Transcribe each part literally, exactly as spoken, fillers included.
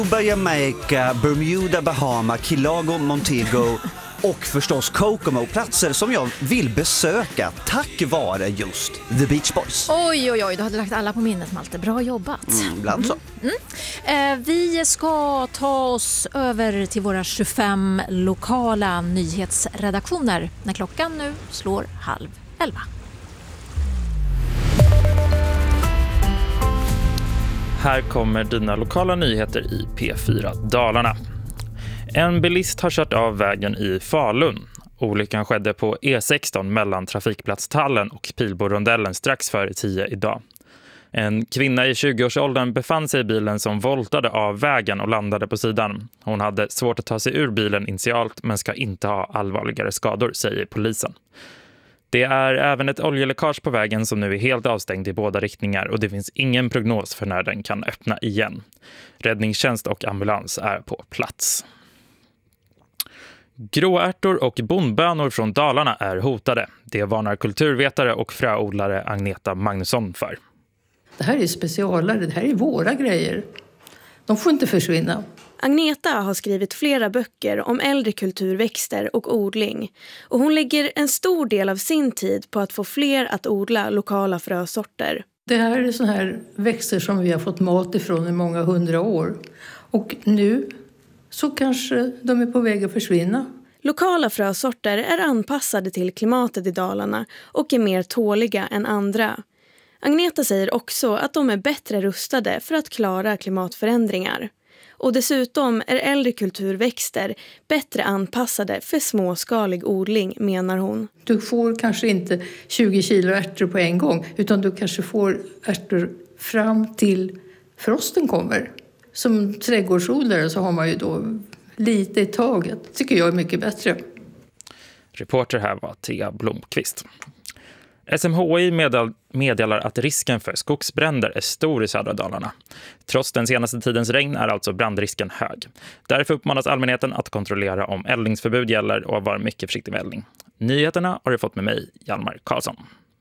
Jamaica, Bermuda, Bahama, Key Largo, Montego och förstås Kokomo, platser som jag vill besöka tack vare just The Beach Boys. Oj, oj, oj, du hade lagt alla på minnet, Malte. Bra jobbat. Mm, ibland så. Mm. Mm. Eh, vi ska ta oss över till våra tjugofem lokala nyhetsredaktioner när klockan nu slår halv elva. Här kommer dina lokala nyheter i P fyra Dalarna. En bilist har kört av vägen i Falun. Olyckan skedde på E sexton mellan trafikplatstallen och Pilborondellen strax före tio idag. En kvinna i tjugoårsåldern befann sig i bilen som voltade av vägen och landade på sidan. Hon hade svårt att ta sig ur bilen initialt men ska inte ha allvarligare skador, säger polisen. Det är även ett oljeläckage på vägen som nu är helt avstängd i båda riktningar och det finns ingen prognos för när den kan öppna igen. Räddningstjänst och ambulans är på plats. Gråärtor och bondbönor från Dalarna är hotade. Det varnar kulturvetare och fröodlare Agneta Magnusson för. Det här är specialare, det här är våra grejer. De får inte försvinna. Agneta har skrivit flera böcker om äldre kulturväxter och odling. Och hon lägger en stor del av sin tid på att få fler att odla lokala frösorter. Det här är såna här växter som vi har fått mat ifrån i många hundra år. Och nu så kanske de är på väg att försvinna. Lokala frösorter är anpassade till klimatet i Dalarna och är mer tåliga än andra. Agneta säger också att de är bättre rustade för att klara klimatförändringar. Och dessutom är äldre kulturväxter bättre anpassade för småskalig odling, menar hon. Du får kanske inte tjugo kilo ärtor på en gång, utan du kanske får ärtor fram till frosten kommer. Som trädgårdsodlare så har man ju då lite i taget. Tycker jag är mycket bättre. Reporter här var Thea Blomqvist. S M H I meddelar att risken för skogsbränder är stor i södra Dalarna. Trots den senaste tidens regn är alltså brandrisken hög. Därför uppmanas allmänheten att kontrollera om eldningsförbud gäller och vara mycket försiktig med eldning. Nyheterna har du fått med mig, Hjalmar Karlsson.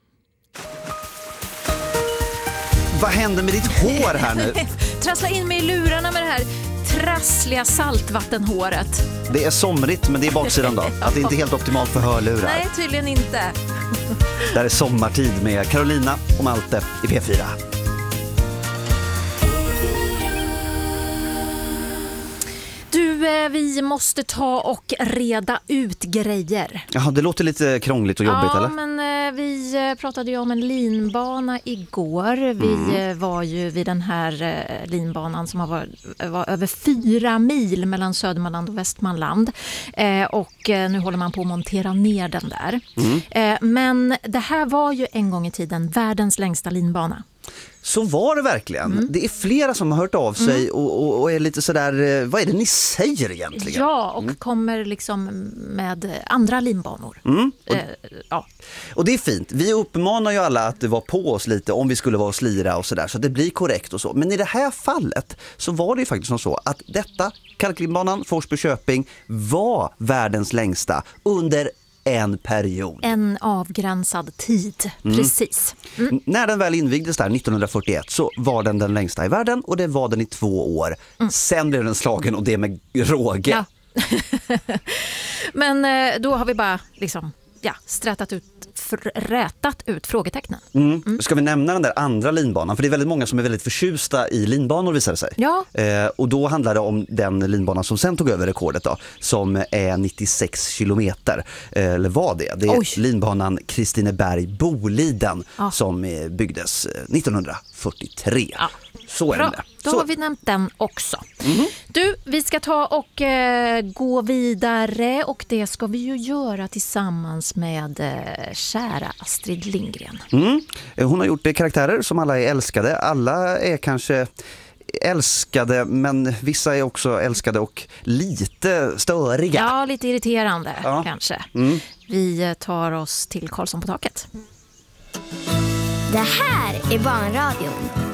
Vad händer med ditt hår här nu? Trassla in mig i lurarna med det här trassliga saltvattenhåret. Det är somrigt, men det är baksidan då. Att det inte är helt optimalt för hörlurar. Nej, tydligen inte. Där är sommartid med Carolina och Malte i P fyra. Du, vi måste ta och reda ut grejer. Jaha, det låter lite krångligt och jobbigt, ja, eller? Ja, men vi pratade ju om en linbana igår. Vi mm. var ju vid den här linbanan som har varit, var över fyra mil mellan Södermanland och Västmanland. Eh, och nu håller man på att montera ner den där. Mm. Eh, men det här var ju en gång i tiden världens längsta linbana. Så var det verkligen. Mm. Det är flera som har hört av sig mm. och, och, och är lite sådär, vad är det ni säger egentligen? Ja, och mm. kommer liksom med andra linbanor. Mm. Och, eh, ja. och det är fint. Vi uppmanar ju alla att vara på oss lite om vi skulle vara och slira och sådär, så att det blir korrekt och så. Men i det här fallet så var det ju faktiskt som så att detta, kalklinbanan Forsby-Köping, var världens längsta under en period. En avgränsad tid, mm. precis. Mm. När den väl invigdes där nittonhundrafyrtioett så var den den längsta i världen och det var den i två år. Mm. Sen blev den slagen och det med råge. Ja. Men då har vi bara liksom, ja, strätat ut, rätat ut frågetecknen. Mm. Mm. Ska vi nämna den där andra linbanan? För det är väldigt många som är väldigt förtjusta i linbanor, visar det sig. Ja. Eh, och då handlar det om den linbanan som sen tog över rekordet då, som är nittiosex kilometer. Eh, eller var det? Det är Oj. linbanan Kristineberg-Boliden ja. som eh, byggdes nittonhundrafyrtiotre. Ja. Så är Bra. det. Då Så. har vi nämnt den också. Mm. Du, vi ska ta och eh, gå vidare och det ska vi ju göra tillsammans med eh, kära Astrid Lindgren. Mm. Hon har gjort karaktärer som alla är älskade. Alla är kanske älskade, men vissa är också älskade och lite störiga. Ja, lite irriterande ja. kanske. Mm. Vi tar oss till Karlsson på taket. Det här är Barnradion.